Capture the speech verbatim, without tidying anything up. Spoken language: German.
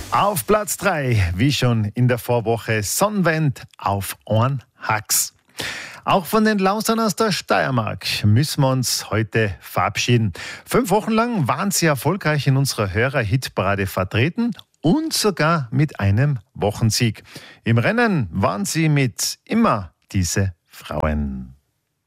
Auf Platz drei, wie schon in der Vorwoche, Sonnenwend auf Ohren Hacks. Auch von den Lausern aus der Steiermark müssen wir uns heute verabschieden. Fünf Wochen lang waren sie erfolgreich in unserer Hörer-Hitparade vertreten und sogar mit einem Wochensieg. Im Rennen waren sie mit immer diese Frauen.